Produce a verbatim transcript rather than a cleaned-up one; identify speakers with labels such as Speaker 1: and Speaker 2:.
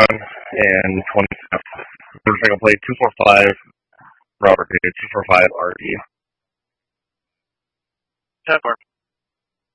Speaker 1: John and twenty-fifth. We're just going to play two four five Robert Day, two four five R E.
Speaker 2: ten four.